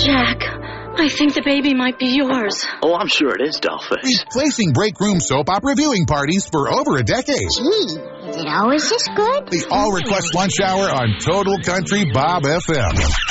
Jack, I think the baby might be yours. Oh, I'm sure it is, Dollface. Replacing break room soap opera viewing parties for over a decade. Gee, is it always this good? The All Request Lunch Hour on Total Country Bob FM.